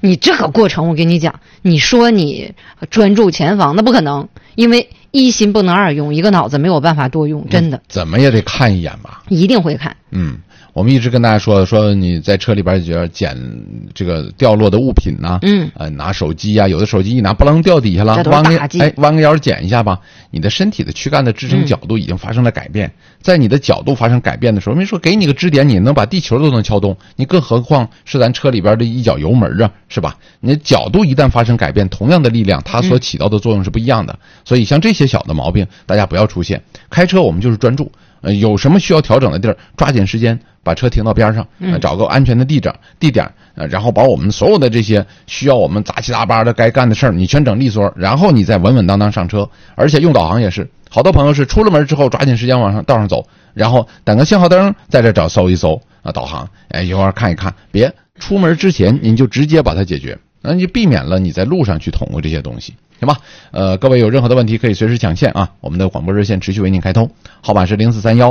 你这个过程我跟你讲，你说你专注前方那不可能，因为一心不能二用，一个脑子没有办法多用，真的。 怎么也得看一眼吧？ 一定会看。 我们一直跟大家说你在车里边觉得捡这个掉落的物品呢，拿手机啊，有的手机一拿不楞掉底下了，弯个腰捡一下吧。你的身体的躯干的支撑角度已经发生了改变，在你的角度发生改变的时候，没说给你个支点，你能把地球都能撬动，你更何况是咱车里边的一脚油门啊，是吧？你的角度一旦发生改变，同样的力量，它所起到的作用是不一样的。所以像这些小的毛病，大家不要出现。开车我们就是专注，有什么需要调整的地儿，抓紧时间把车停到边上，找个安全的地点，然后把我们所有的这些需要我们杂七杂八的该干的事儿，你全整利索，然后你再稳稳当当上车。而且用导航也是，好多朋友是出了门之后抓紧时间往上道上走，然后等个信号灯在这搜一搜导航，一会儿看一看，别出门之前您就直接把它解决，那你就避免了你在路上去捅咕这些东西。行吧，各位有任何的问题可以随时抢线啊，我们的广播热线持续为您开通，号码是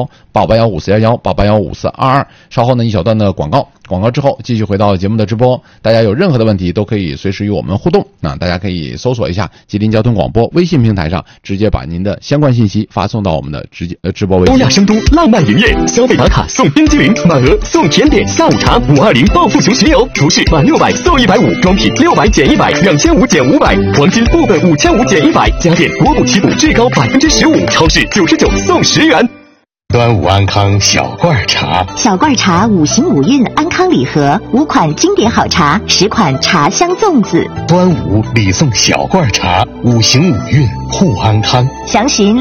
0431-881-5411-881-5422。稍后呢一小段的广告之后继续回到节目的直播，大家有任何的问题都可以随时与我们互动。那大家可以搜索一下吉林交通广播微信平台上，直接把您的相关信息发送到我们的直播微信。 东亚生都浪漫营业，消费打卡送冰激凌，满额送甜点下午茶，520报复熊巡游，服饰满600送150，装品600减100，2500减500，黄金部分5500减100，家电国补齐补最高15%，超市99送10元。端午安康小罐茶， 小罐茶5行5运安康礼盒，5款经典好茶，10款茶香粽子。 端午礼送小罐茶，5行5运护安康。 详询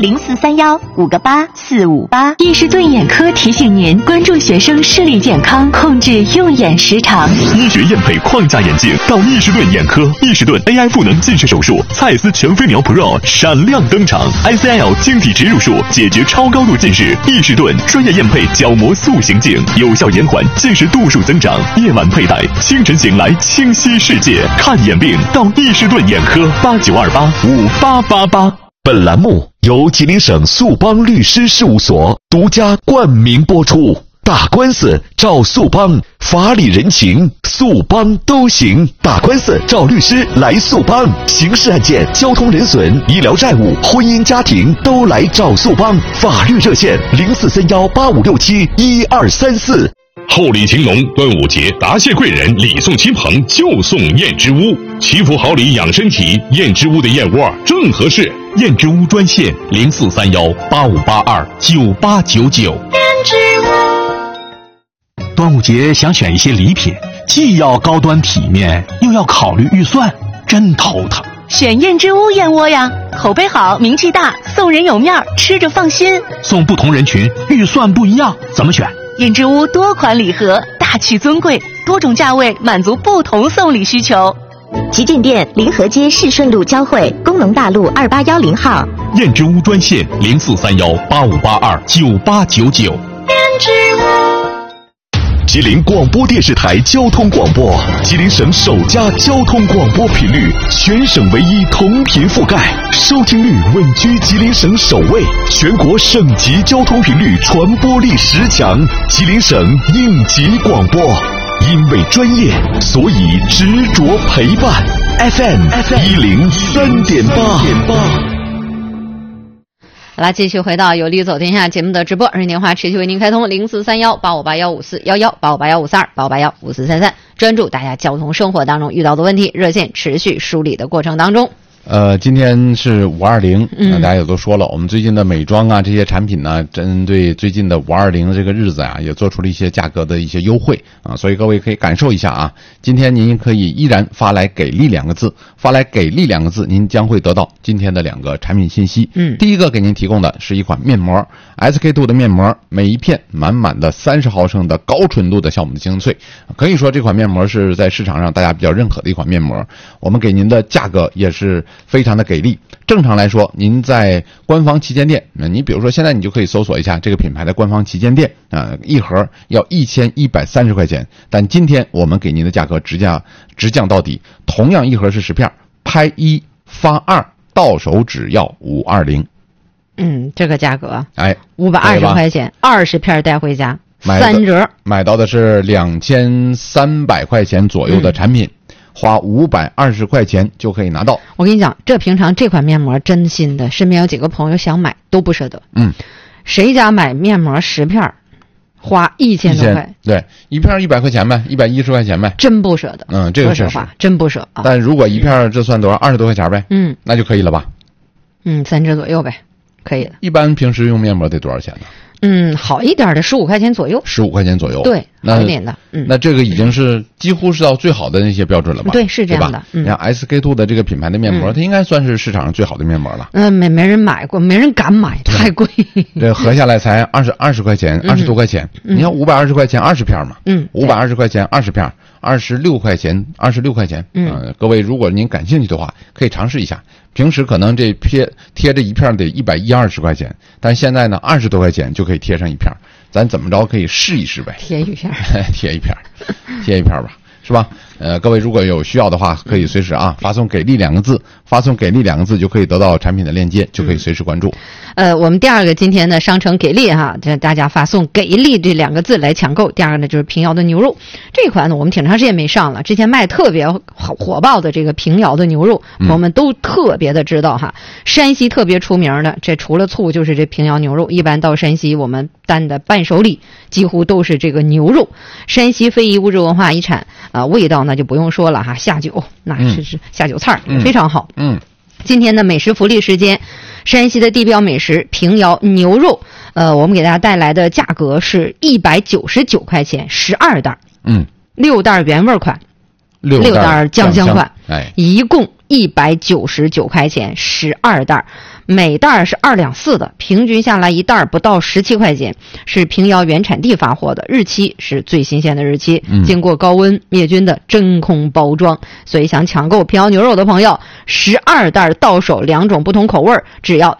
0431-58458。 易士顿眼科提醒您关注学生视力健康，控制用眼时长。 医学验配框架眼镜到易士顿眼科，易士顿 AI 赋能近视手术，蔡司全飞秒 Pro 闪亮登场 ，ICL 晶体植入术解决超高度近视。易士顿专业验配角膜塑形镜，有效延缓近视度数增长。夜晚佩戴，清晨醒来清晰世界。看眼病到易士顿眼科，89285888。本栏目由吉林省速邦律师事务所独家冠名播出。打官司找速邦，法理人情速邦都行。打官司找律师来速邦，刑事案件、交通人损、医疗债务、婚姻家庭都来找速邦。法律热线043185671234。 厚礼情浓，端午节答谢贵人，礼送亲朋，就送燕之屋。祈福好礼养身体，燕之屋的燕窝正合适。燕之屋专线0431-8582-9899。燕之屋。 端午节想选一些礼品，既要高端体面，又要考虑预算，真头疼。 选燕之屋燕窝呀，口碑好，名气大，送人有面，吃着放心。 送不同人群，预算不一样，怎么选？ 燕之屋多款礼盒，大气尊贵，多种价位，满足不同送礼需求。 旗舰店临河街市顺路交汇，工农大路2810号。 燕之屋专线0431-8582-9899。燕之屋。 吉林广播电视台交通广播，吉林省首家交通广播频率，全省唯一同频覆盖，收听率稳居吉林省首位，全国省级交通频率传播力10强，吉林省应急广播。因为专业，所以执着陪伴。FM 103.8。 好了，继续回到有理走天下节目的直播，热线电话持续为您开通0431-8581-5411、8581-5433，专注大家交通生活当中遇到的问题，热线持续梳理的过程当中。 今天是520，大家也都说了，我们最近的美妆啊这些产品呢，针对最近的520的这个日子啊，也做出了一些价格的一些优惠啊，所以各位可以感受一下啊。今天您可以依然发来给力2个字，发来给力2个字，您将会得到今天的2个产品信息。第一个给您提供的是一款面膜 SK2 的面膜，每一片满满的30毫升的高纯度的酵母的精粹，可以说这款面膜是在市场上大家比较认可的一款面膜。我们给您的价格也是非常的给力。正常来说，您在官方旗舰店，你比如说现在你就可以搜索一下这个品牌的官方旗舰店一盒要1130块钱，但今天我们给您的价格直降到底，同样一盒是10片，拍1发2，到手只要520。 这个价格 520 块钱，20片带回家，3折， 买到的是2300块钱左右的产品。 花520块钱就可以拿到。 我跟你讲，这平常这款面膜真心的，身边有几个朋友想买都不舍得。谁家买面膜10片花1000多块？ 对，一片100块钱呗，110块钱呗， 真不舍得。 这个确实真不舍啊。 但如果一片这算多少？20多块钱呗。那就可以了吧 ？3支左右呗，可以的。 一般平时用面膜得多少钱呢？ 好一点的15块钱左右。 15块钱左右。 对，好一点的。 那这个已经是几乎是到最好的那些标准了吧？ 对，是这样的。 你看 SK-II 的这个品牌的面膜，它应该算是市场上最好的面膜了。 没人买过，没人敢买，太贵。 这合下来才20块钱，20多块钱。你看520块钱20片嘛，520块钱20片，26块钱26块钱。各位如果您感兴趣的话，可以尝试一下。平时可能这贴着一片得120块钱，但现在呢20多块钱就可以贴上一片，咱怎么着可以试一试呗？ 贴一片吧，是吧？各位如果有需要的话，可以随时发送给力2个字，发送给力2个字就可以得到产品的链接，就可以随时关注。 我们第二个今天的商城给力大家发送给力这2个字来抢购。第二个呢就是平遥的牛肉，这款呢我们挺长时间没上了，之前卖特别火爆的这个平遥的牛肉，朋友们都特别的知道山西特别出名的，这除了醋就是这平遥牛肉。一般到山西我们担的伴手礼几乎都是这个牛肉。山西非遗物质文化遗产味道那就不用说了下酒那是下酒菜非常好。今天的美食福利时间，山西的地标美食平遥牛肉，我们给大家带来的价格是199块钱12袋，6袋原味款，6袋酱香款，一共199块钱12袋，每袋是2两4的，平均下来一袋不到17块钱，是平遥原产地发货的，日期是最新鲜的日期，经过高温灭菌的真空包装。所以想抢购平遥牛肉的朋友，12袋到手，2种不同口味，只要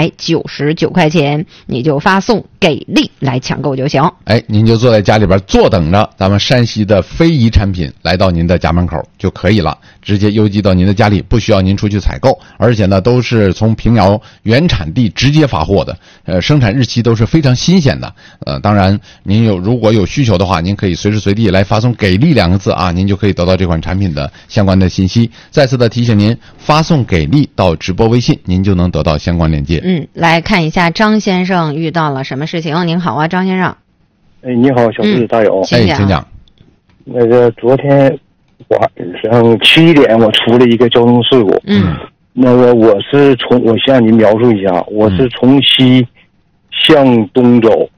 199块钱，你就发送给力来抢购就行。 您就坐在家里边坐等着咱们山西的非遗产品来到您的家门口就可以了，直接邮寄到您的家里，不需要您出去采购，而且呢都是从平遥原产地直接发货的，生产日期都是非常新鲜的。当然您如果有需求的话，您可以随时随地来发送给力2个字您就可以得到这款产品的相关的信息。再次的提醒您，发送给力到直播微信，您就能得到相关链接。 来看一下张先生遇到了什么事情。您好啊，张先生。 你好，小志大友。 请讲。 那个昨天晚上7点我出了一个交通事故。那个我向您描述一下，我是从西向东走。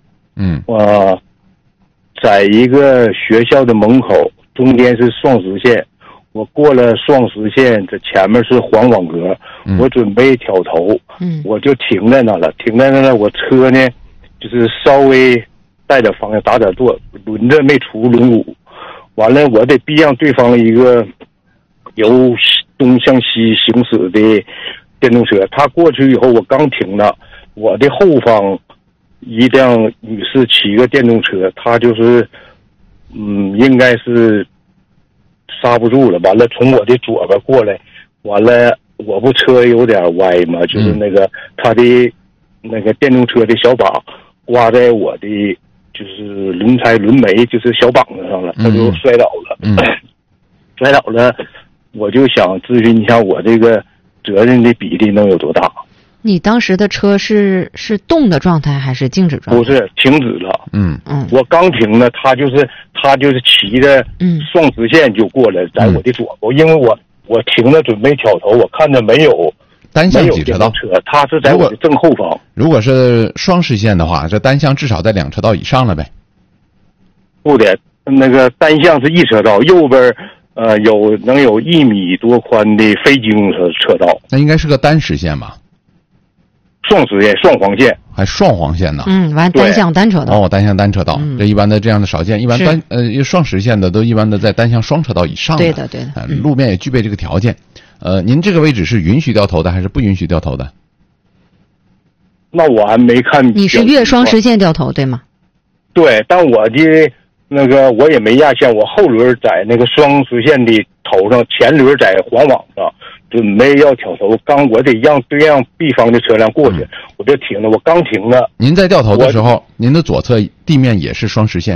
在一个学校的门口，中间是双实线，我过了双实线，这前面是黄网格，我准备挑头，我就停在那了。我车呢就是稍微带点方向打点舵，轮子没出轮毂，完了我得避让对方一个由东向西行驶的电动车，他过去以后我刚停了，我的后方一辆女士骑个电动车，她就是应该是刹不住了，完了从我的左边过来，完了我不车有点歪嘛，就是那个她的那个电动车的小把刮在我的就是轮眉就是小膀子上了，她就摔倒了。摔倒了，我就想咨询一下我这个责任的比例能有多大。 你当时的车是动的状态还是静止状态？ 不是，停止了。我刚停了，他就是骑着双实线就过来，在我的左边，因为我停了准备挑头，我看着没有单向几车道， 他是在我的正后方。 如果是双实线的话，这单向至少在2车道以上了呗。 不的，那个单向是1车道，右边能有1米多宽的非机动车道。 那应该是个单实线吧？ 双实线，双黄线， 还双黄线呢？ 完单向单车道。 单向单车道，这一般的这样的少见，一般双实线的都一般的在单向双车道以上的。 对的。 路面也具备这个条件。您这个位置是允许掉头的还是不允许掉头的？ 那我还没看。 你是越双实线掉头对吗？ 对，但我的那个我也没压线，我后轮在那个双实线的头上，前轮在黄网上，准备要挑头，我得让B方的车辆过去，我就停了。我刚停了。 您在掉头的时候，您的左侧地面也是双实线是吗？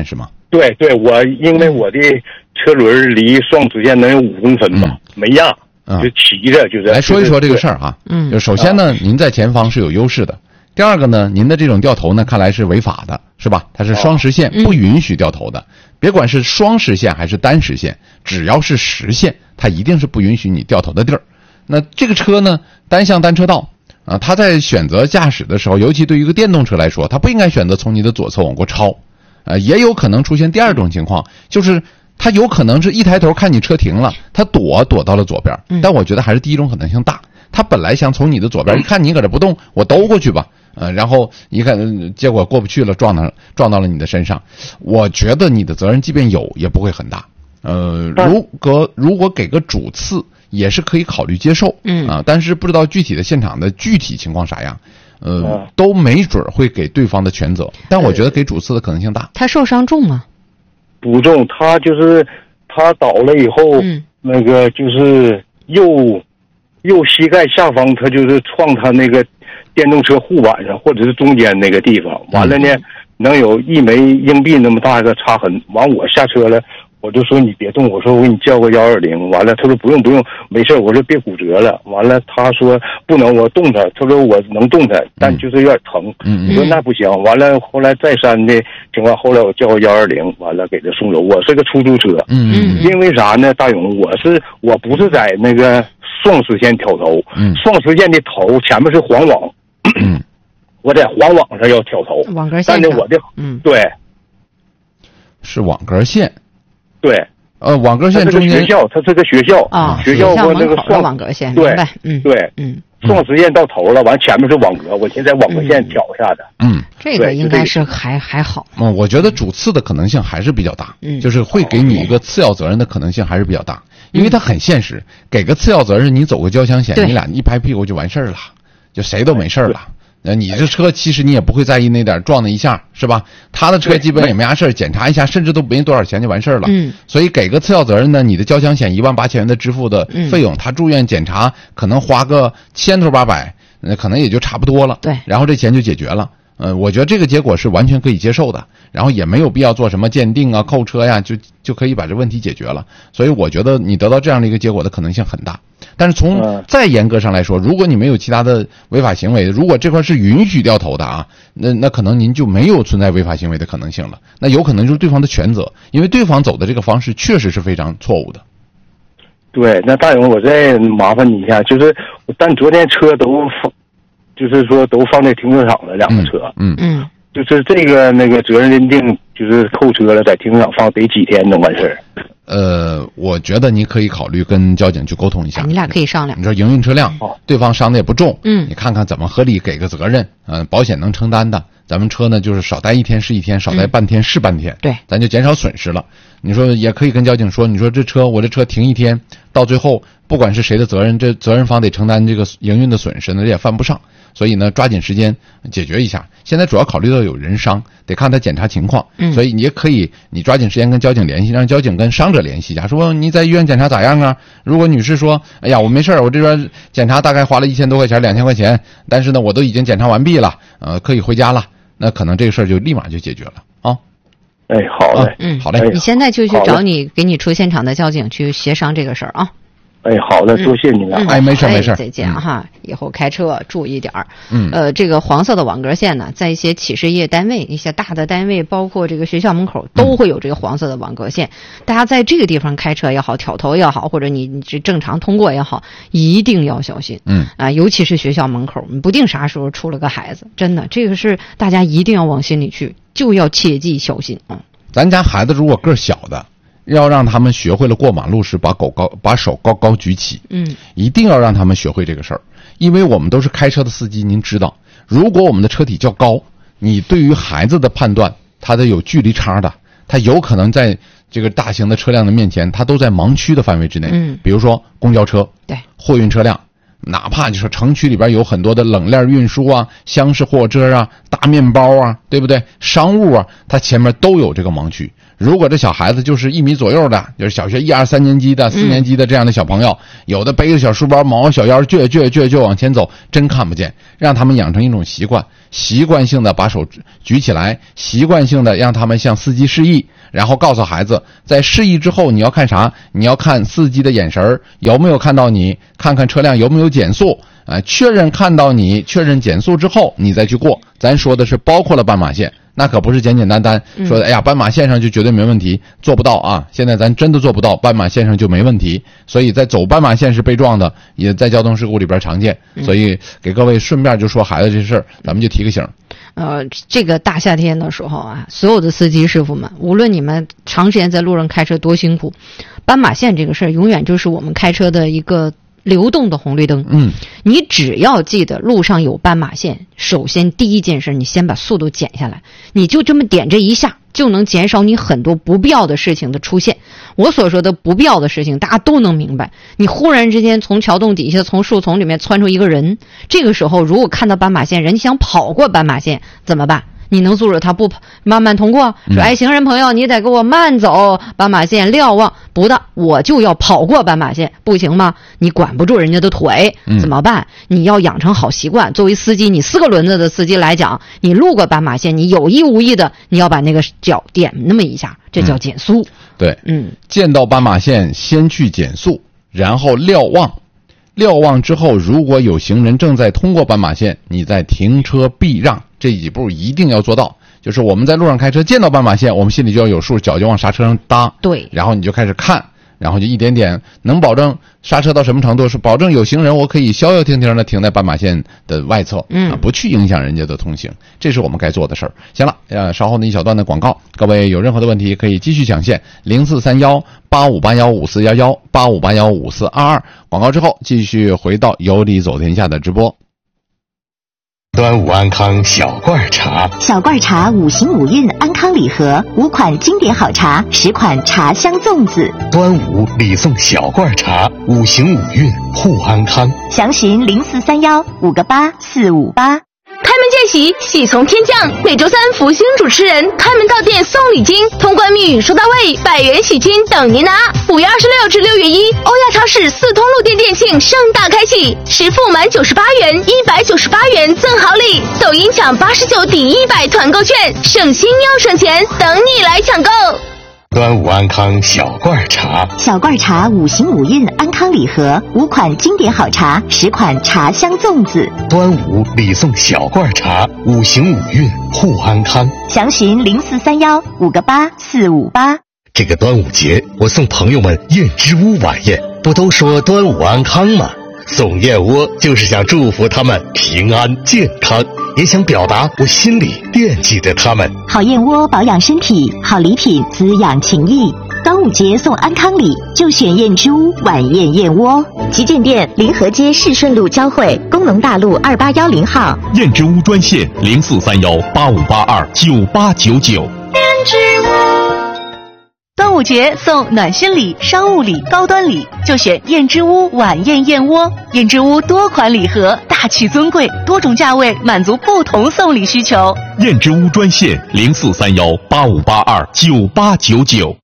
对，因为我的车轮离双实线能有5公分吧，没压，就骑着就是。 来说一说这个事儿啊，就首先呢，您在前方是有优势的。第二个呢，您的这种掉头呢，看来是违法的，是吧？它是双实线，不允许掉头的。别管是双实线还是单实线，只要是实线，它一定是不允许你掉头的地儿。那这个车呢，单向单车道啊，它在选择驾驶的时候，尤其对于一个电动车来说，它不应该选择从你的左侧往过超。也有可能出现第二种情况，就是他有可能是一抬头看你车停了，他躲到了左边，但我觉得还是第一种可能性大。他本来想从你的左边，一看你搁这不动，我兜过去吧，然后一看结果过不去了，撞到了你的身上。我觉得你的责任即便有，也不会很大。如果给个主次，也是可以考虑接受，但是不知道具体的现场的具体情况啥样。都没准会给对方的全责，但我觉得给主次的可能性大。 他受伤重吗？ 不重，他就是他倒了以后，那个就是右膝盖下方，他就是撞他那个电动车护板上，或者是中间那个地方。完了呢，能有1枚硬币那么大一个擦痕。完我下车了。我就说你别动，我说我给你叫个120，完了他说不用，没事，我说别骨折了，完了他说不能，我动他，他说我能动他，但就是有点疼，我说那不行，完了后来再三的情况，后来我叫个120，完了给他送走。我是个出租车，因为啥呢？大勇，我不是在那个双实线挑头，双实线的头前面是黄网，我在黄网上要挑头， 网格线， 但是我的对， 是网格线。 对， 网格线中间学校，它是个学校啊， 学校和那个双网格线， 对， 对， 双实线到头了，完前面是网格，我现在网格线挑下的， 这个应该是还好。 我觉得主次的可能性还是比较大，就是会给你一个次要责任的可能性还是比较大，因为它很现实，给个次要责任，你走个交强险，你俩一拍屁股就完事儿了，就谁都没事了。你这车其实你也不会在意那点撞了一下，是吧？他的车基本也没啥事儿，检查一下甚至都没多少钱就完事儿了。所以给个次要责任呢，你的交强险18000元的支付的费用，他住院检查可能花个1000多800，那可能也就差不多了。 对， 然后这钱就解决了。我觉得这个结果是完全可以接受的，然后也没有必要做什么鉴定啊、扣车呀，就可以把这问题解决了。所以我觉得你得到这样的一个结果的可能性很大。但是从再严格上来说，如果你没有其他的违法行为，如果这块是允许掉头的啊，那可能您就没有存在违法行为的可能性了。那有可能就是对方的全责，因为对方走的这个方式确实是非常错误的。 对，那大勇，我再麻烦你一下，但昨天车都就是说都放在停车场了，2个车，就是这个那个责任认定，就是扣车了，在停车场放得几天能完事儿？ 我觉得你可以考虑跟交警去沟通一下， 你俩可以商量。 你说营运车辆，对方伤的也不重，你看看怎么合理给个责任，保险能承担的。咱们车呢，就是少待1天是1天，少待半天是半天， 对， 咱就减少损失了。你说也可以跟交警说，你说我这车停1天，到最后不管是谁的责任，这责任方得承担这个营运的损失，那也犯不上。所以呢，抓紧时间解决一下。现在主要考虑到有人伤，得看他检查情况。所以你也可以，你抓紧时间跟交警联系，让交警跟伤者联系一下，说你在医院检查咋样啊？如果女士说，哎呀，我没事儿，我这边检查大概花了1000多块钱、2000块钱，但是呢，我都已经检查完毕了，可以回家了。那可能这个事儿就立马就解决了啊。 好嘞， 好嘞。 你现在就去找给你出现场的交警去协商这个事儿啊。 好的，多谢您了。 没事， 再见哈。以后开车注意点儿。这个黄色的网格线呢，在一些企事业单位、一些大的单位，包括这个学校门口，都会有这个黄色的网格线。大家在这个地方开车也好，挑头也好，或者你这正常通过也好，一定要小心。尤其是学校门口，你不定啥时候出了个孩子，真的，这个是大家一定要往心里去，就要切记小心啊。 咱家孩子如果个儿小的，要让他们学会了过马路时把手高高举起，一定要让他们学会这个事儿，因为我们都是开车的司机，您知道，如果我们的车体较高，你对于孩子的判断，他得有距离差的，他有可能在这个大型的车辆的面前，他都在盲区的范围之内，比如说公交车， 对， 货运车辆，哪怕就是城区里边有很多的冷链运输啊、厢式货车啊、大面包啊，对不对？商务啊，它前面都有这个盲区。 如果这小孩子就是1米左右的，就是小学1、2、3年级的、4年级的这样的小朋友，有的背着小书包，毛小腰倔往前走，真看不见。让他们养成一种习惯，习惯性的把手举起来，习惯性的让他们向司机示意，然后告诉孩子，在示意之后你要看啥？你要看司机的眼神有没有看到你，看看车辆有没有减速。确认看到你，确认减速之后，你再去过。咱说的是包括了斑马线，那可不是简简单单说的，哎呀，斑马线上就绝对没问题，做不到啊！现在咱真的做不到，斑马线上就没问题。所以在走斑马线是被撞的，也在交通事故里边常见。所以给各位顺便就说孩子这事儿，咱们就提个醒。 这个大夏天的时候啊，所有的司机师傅们，无论你们长时间在路上开车多辛苦，斑马线这个事儿永远就是我们开车的一个流动的红绿灯。你只要记得路上有斑马线，首先第一件事，你先把速度减下来，你就这么点这一下，就能减少你很多不必要的事情的出现。我所说的不必要的事情，大家都能明白。你忽然之间从桥洞底下，从树丛里面窜出一个人，这个时候如果看到斑马线，人想跑过斑马线怎么办？你能阻止他不慢慢通过？说，哎，行人朋友，你得给我慢走，斑马线瞭望。不的，我就要跑过斑马线，不行吗？你管不住人家的腿，怎么办？你要养成好习惯。作为司机，你4个轮子的司机来讲，你路过斑马线，你有意无意的，你要把那个脚点那么一下，这叫减速。 对，见到斑马线先去减速，然后瞭望。瞭望之后，如果有行人正在通过斑马线，你再停车避让，这几步一定要做到。就是我们在路上开车，见到斑马线，我们心里就要有数，脚就往刹车上搭。对，然后你就开始看，然后就一点点能保证刹车到什么程度，是保证有行人我可以消消停停的停在斑马线的外侧，不去影响人家的通行，这是我们该做的事儿。行了，稍后的一小段的广告，各位有任何的问题可以继续抢线04318581541185815422，广告之后继续回到有理走天下的直播。 端午安康小罐茶， 小罐茶5行5运安康礼盒，5款经典好茶，10款茶香粽子。 端午礼送小罐茶，5行5运护安康。 详询0431-58458。 开门见喜，喜从天降。每周3福星主持人开门到店送礼金，通关密语说到位，100元喜金等您拿。5月26至6月1，欧亚超市4通路店店庆盛大开启，实付满98元，198元赠好礼。抖音抢89抵100团购券，省心又省钱，等你来抢购。 端午安康小罐茶， 小罐茶5行5运安康礼盒，5款经典好茶，10款茶香粽子。 端午礼送小罐茶，5行5运护安康。 详询0431-58458。 这个端午节，我送朋友们燕之屋晚宴，不都说端午安康吗？送燕窝就是想祝福他们平安健康，也想表达我心里惦记着他们。 好燕窝保养身体，好礼品滋养情谊。端午节送安康礼，就选燕之屋晚宴燕窝。旗舰店临河街市顺路交汇，工农大路2810号。 燕之屋专线043185829899。燕之屋。 端午节送暖心礼、商务礼、高端礼，就选燕之屋晚宴燕窝。燕之屋多款礼盒，大气尊贵，多种价位，满足不同送礼需求。 燕之屋专线043185829899。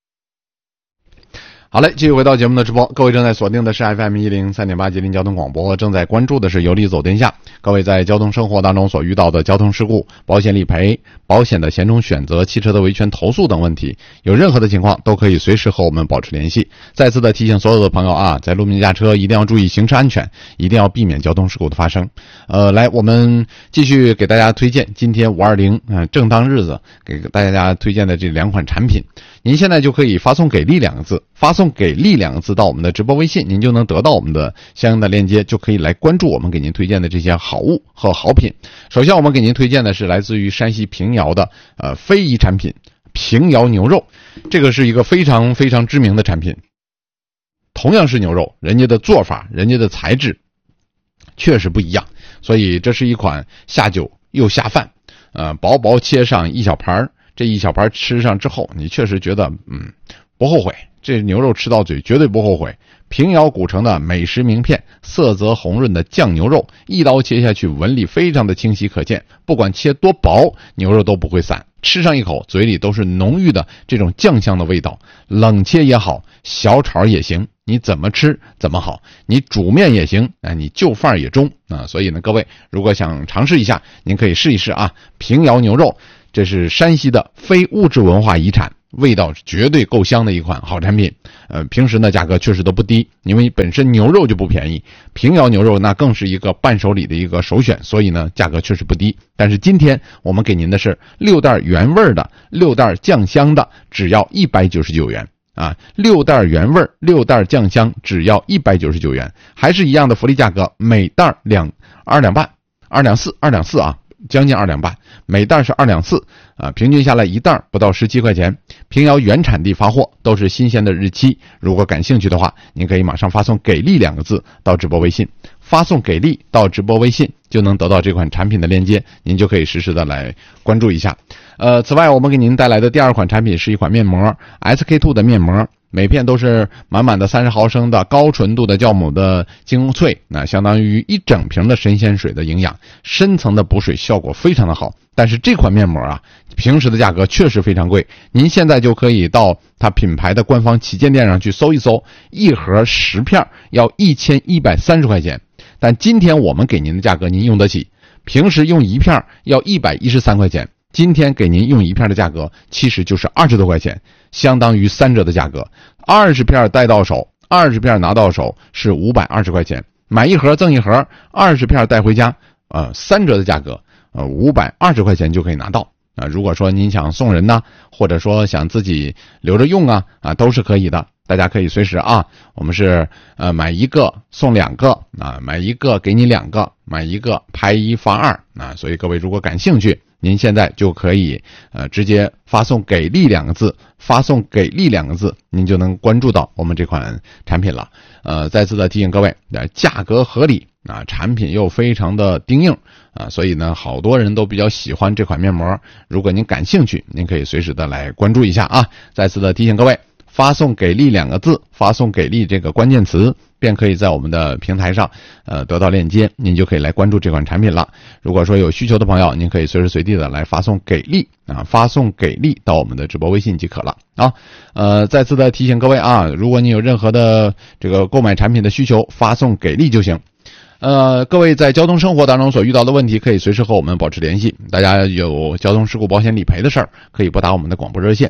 好嘞，继续回到节目的直播，各位正在锁定的是 FM 103.8吉林交通广播，正在关注的是有理走天下。各位在交通生活当中所遇到的交通事故、保险理赔、保险的险种选择、汽车的维权投诉等问题，有任何的情况都可以随时和我们保持联系。再次的提醒所有的朋友啊，在路面驾车一定要注意行车安全，一定要避免交通事故的发生。来，我们继续给大家推荐今天520正当日子给大家推荐的这2款产品。您现在就可以发送给力2个字，发送给力2个字到我们的直播微信，您就能得到我们的相应的链接，就可以来关注我们给您推荐的这些好物和好品。首先我们给您推荐的是来自于山西平遥的非遗产品平遥牛肉，这个是一个非常非常知名的产品。同样是牛肉，人家的做法，人家的材质确实不一样，所以这是一款下酒又下饭，薄薄切上一小盘，这一小盘吃上之后，你确实觉得不后悔，这牛肉吃到嘴绝对不后悔。平遥古城的美食名片，色泽红润的酱牛肉，一刀切下去，纹理非常的清晰可见，不管切多薄，牛肉都不会散，吃上一口，嘴里都是浓郁的这种酱香的味道。冷切也好，小炒也行，你怎么吃怎么好，你煮面也行，你就饭也中啊。所以呢，各位如果想尝试一下，您可以试一试啊。平遥牛肉，这是山西的非物质文化遗产，味道绝对够香的一款好产品。平时呢价格确实都不低，因为本身牛肉就不便宜，平遥牛肉那更是一个伴手礼的一个首选，所以呢价格确实不低。但是今天我们给您的是6袋原味的，6袋酱香的，只要199元啊！6袋原味，6袋酱香，只要199元，还是一样的福利价格，每袋2两半，2两4啊，将近2两半，每袋是2两4啊，平均下来一袋不到17块钱。平遥原产地发货，都是新鲜的日期。如果感兴趣的话，您可以马上发送给力2个字到直播微信，发送给力到直播微信就能得到这款产品的链接，您就可以实时的来关注一下。此外我们给您带来的第2款产品是一款面膜 SK2 的面膜，每片都是满满的30毫升的高纯度的酵母的精粹，那相当于1整瓶的神仙水的营养，深层的补水效果非常的好。但是这款面膜啊，平时的价格确实非常贵，您现在就可以到它品牌的官方旗舰店上去搜一搜，一盒10片要1130块钱，但今天我们给您的价格您用得起，平时用1片要113块钱，今天给您用1片的价格其实就是20多块钱，相当于3折的价格。20片带到手，20片拿到手是520块钱，买一盒赠一盒，20片带回家，3折的价格，520块钱就可以拿到啊。如果说您想送人呢，或者说想自己留着用啊，都是可以的。大家可以随时啊，我们是买1个送2个啊，买1个给你2个，买1个拍1发2啊。所以各位如果感兴趣，您现在就可以直接发送给力2个字，发送给力2个字，您就能关注到我们这款产品了。再次的提醒各位，价格合理啊，产品又非常的钉硬啊，所以呢好多人都比较喜欢这款面膜。如果您感兴趣，您可以随时的来关注一下啊。再次的提醒各位，发送给力2个字，发送给力这个关键词，便可以在我们的平台上得到链接，您就可以来关注这款产品了。如果说有需求的朋友，您可以随时随地的来发送给力啊，发送给力到我们的直播微信即可了啊。再次的提醒各位啊，如果你有任何的这个购买产品的需求，发送给力就行。各位在交通生活当中所遇到的问题，可以随时和我们保持联系。大家有交通事故保险理赔的事儿，可以拨打我们的广播热线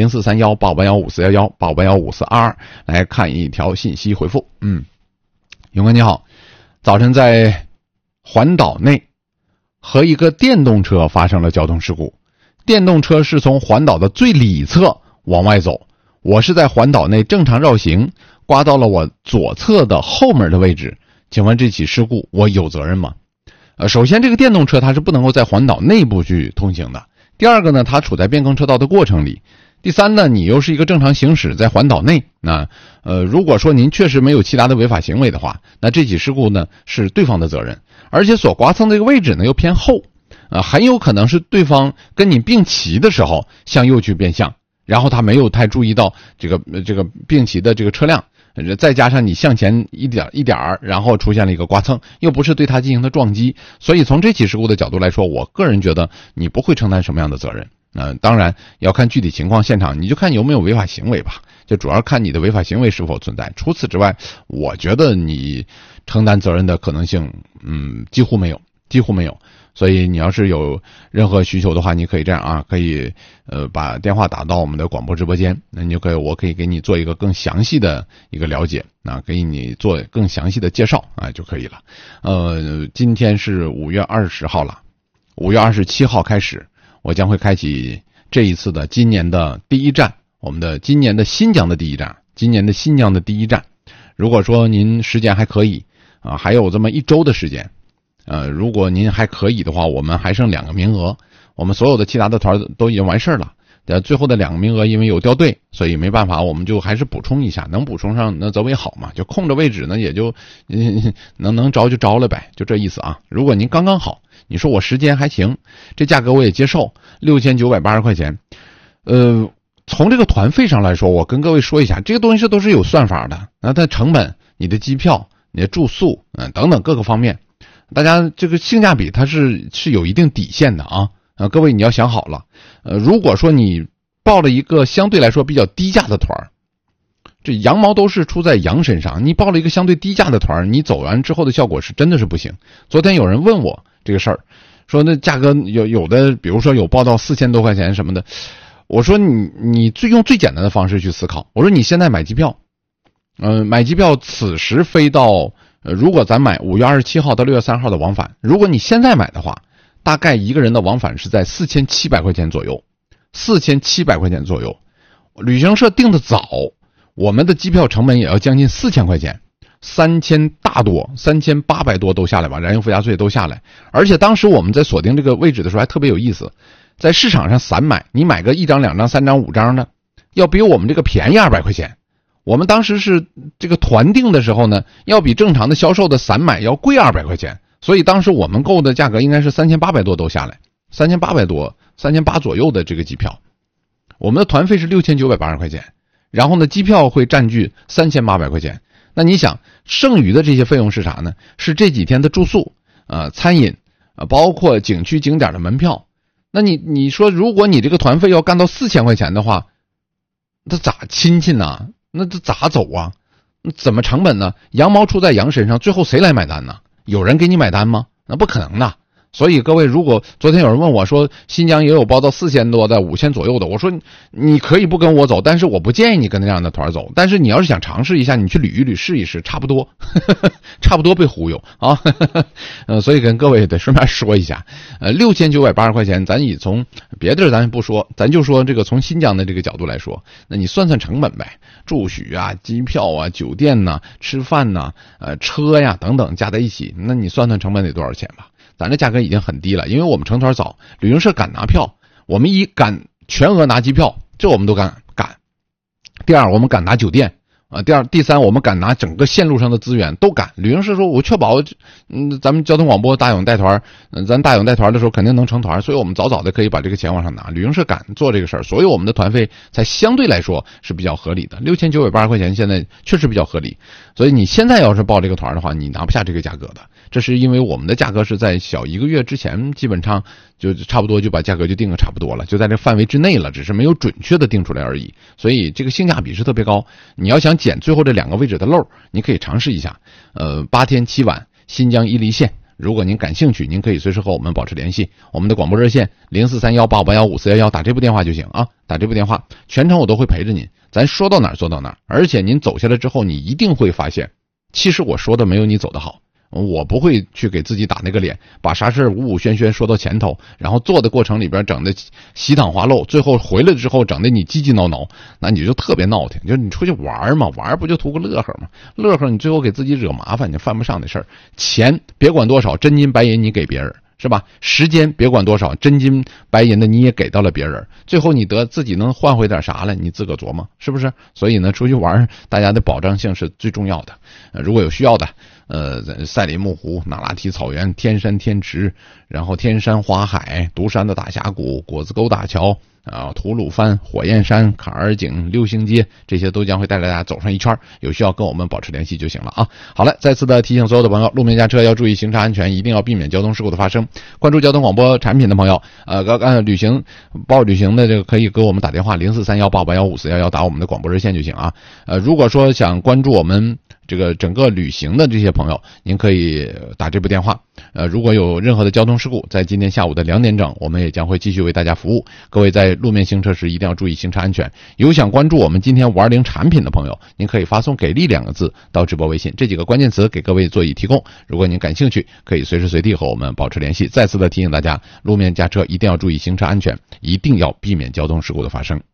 0431-851-5411-851-5422来看一条信息回复。勇哥你好，早晨在环岛内和一个电动车发生了交通事故，电动车是从环岛的最里侧往外走，我是在环岛内正常绕行，刮到了我左侧的后门的位置，请问这起事故我有责任吗？首先这个电动车它是不能够在环岛内部去通行的，第二个呢，它处在变更车道的过程里，第三呢，你又是一个正常行驶在环岛内，那如果说您确实没有其他的违法行为的话，那这起事故呢是对方的责任，而且所刮蹭的这个位置呢又偏后，很有可能是对方跟你并齐的时候向右去变向，然后他没有太注意到这个并齐的这个车辆，再加上你向前一点，然后出现了一个刮蹭，又不是对他进行的撞击，所以从这起事故的角度来说，我个人觉得你不会承担什么样的责任。当然要看具体情况，现场你就看有没有违法行为吧，就主要看你的违法行为是否存在。除此之外，我觉得你承担责任的可能性，几乎没有。所以你要是有任何需求的话，你可以这样啊，可以把电话打到我们的广播直播间，那你就可以，我可以给你做一个更详细的一个了解啊，给你做更详细的介绍啊就可以了。今天是5月20号了，5月27号开始，我将会开启这一次的今年的第一站，我们的今年的新疆的第一站，如果说您时间还可以啊，还有这么1周的时间。如果您还可以的话，我们还剩2个名额，我们所有的其他的团都已经完事了，最后的2个名额因为有掉队，所以没办法，我们就还是补充一下，能补充上那则为好嘛，就空着位置呢也就能招就招了呗，就这意思啊。如果您刚刚好，你说我时间还行，这价格我也接受，6980块钱， 从这个团费上来说，我跟各位说一下，这个东西都是有算法的。那它成本、你的机票、你的住宿，等等各个方面，大家这个性价比它是有一定底线的啊。各位你要想好了，如果说你报了一个相对来说比较低价的团，这羊毛都是出在羊身上，你报了一个相对低价的团，你走完之后的效果是真的是不行。昨天有人问我这个事儿，说那价格有的，比如说有报到4000多块钱什么的，我说你用最简单的方式去思考。我说你现在买机票，买机票此时飞到，如果咱买5月27号到6月3号的往返，如果你现在买的话，大概一个人的往返是在4700块钱左右，4700块钱左右。旅行社订的早，我们的机票成本也要将近4000块钱，3000大多，3800多都下来吧，燃油附加税都下来。而且当时我们在锁定这个位置的时候还特别有意思，在市场上散买，你买个1张、2张、3张、5张的，要比我们这个便宜200块钱。我们当时是这个团订的时候呢，要比正常的销售的散买要贵200块钱，所以当时我们购的价格应该是3800多都下来，3800多，3800左右的这个机票。我们的团费是6980块钱，然后呢机票会占据3800块钱。那你想剩余的这些费用是啥呢？是这几天的住宿、餐饮、包括景区景点的门票。那你说如果你这个团费要干到4000块钱的话，那咋亲戚呢？那这咋走啊？那怎么成本呢？羊毛出在羊身上，最后谁来买单呢？有人给你买单吗？那不可能的。所以各位，如果昨天有人问我说新疆也有报到4000多的、5000左右的，我说你可以不跟我走，但是我不建议你跟那样的团走。但是你要是想尝试一下，你去捋一捋试一试，差不多差不多被忽悠啊。所以跟各位得顺便说一下，6980块钱，咱以从别的咱不说，咱就说这个从新疆的这个角度来说，那你算算成本呗，住宿啊、机票啊、酒店呐、吃饭呐、车呀等等加在一起，那你算算成本得多少钱吧？咱这价格已经很低了，因为我们成团早，旅行社敢拿票，我们一敢全额拿机票，这我们都敢。第二，我们敢拿酒店第三，我们敢拿整个线路上的资源都敢。旅行社说我确保咱们交通广播大勇带团，咱大勇带团的时候肯定能成团，所以我们早早的可以把这个钱往上拿。旅行社敢做这个事儿，所以我们的团费才相对来说是比较合理的，6980块钱现在确实比较合理。所以你现在要是报这个团的话，你拿不下这个价格的。这是因为我们的价格是在小1个月之前，基本上就差不多就把价格就定个差不多了，就在这范围之内了，只是没有准确的定出来而已。所以这个性价比是特别高。你要想捡最后这2个位置的漏，你可以尝试一下。8天7晚新疆伊犁县，如果您感兴趣，您可以随时和我们保持联系。我们的广播热线043185815411，打这部电话就行啊，打这部电话，全程我都会陪着您，咱说到哪儿做到哪儿。而且您走下来之后，你一定会发现，其实我说的没有你走得好。我不会去给自己打那个脸，把啥事五五喧喧说到前头，然后做的过程里边整的稀淌滑漏，最后回来之后整的你叽叽挠挠，那你就特别闹挺。就是你出去玩嘛，玩不就图个乐呵嘛？乐呵你最后给自己惹麻烦，你犯不上的事儿。钱别管多少，真金白银你给别人是吧？时间别管多少，真金白银的你也给到了别人，最后你自己能换回点啥来，你自个琢磨是不是？所以呢，出去玩大家的保障性是最重要的。如果有需要的，赛里木湖、那拉提草原、天山天池，然后天山花海、独山的大峡谷、果子沟大桥吐鲁番、火焰山、坎儿井、六星街，这些都将会带着大家走上一圈，有需要跟我们保持联系就行了啊。好了，再次的提醒所有的朋友，路面驾车要注意行车安全，一定要避免交通事故的发生。关注交通广播产品的朋友，报旅行的这个可以给我们打电话043185815411，打我们的广播热线就行啊。如果说想关注我们这个整个旅行的这些朋友，您可以打这部电话。如果有任何的交通事故，在今天下午的2点整，我们也将会继续为大家服务。各位在路面行车时一定要注意行车安全。有想关注我们今天520产品的朋友，您可以发送给力2个字到直播微信，这几个关键词给各位做以提供。如果您感兴趣，可以随时随地和我们保持联系。再次的提醒大家，路面驾车一定要注意行车安全，一定要避免交通事故的发生。